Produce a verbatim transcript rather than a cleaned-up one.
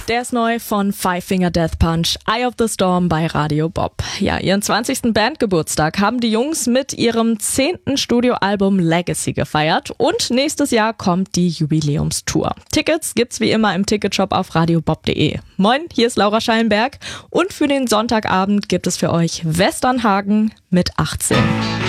Der ist neu von Five Finger Death Punch, Eye of the Storm bei Radio Bob. Ja, ihren zwanzigsten Bandgeburtstag haben die Jungs mit ihrem zehnten Studioalbum Legacy gefeiert und nächstes Jahr kommt die Jubiläumstour. Tickets gibt's wie immer im Ticketshop auf radiobob punkt de. Moin, hier ist Laura Schallenberg und für den Sonntagabend gibt es für euch Westernhagen mit achtzehn.